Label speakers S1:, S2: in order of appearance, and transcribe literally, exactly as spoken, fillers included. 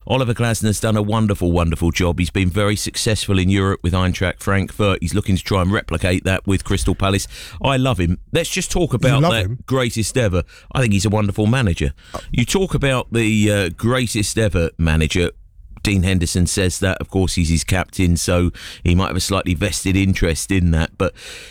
S1: Oliver Glasner's done a wonderful, wonderful job. He's been very successful in Europe with Eintracht Frankfurt. He's looking to try and replicate that with Crystal Palace. I love him. Let's just talk about that
S2: him?
S1: greatest ever. I think he's a wonderful manager. You talk about the uh, greatest ever manager. Dean Henderson says that, of course, he's his captain, so he might have a slightly vested interest in that. But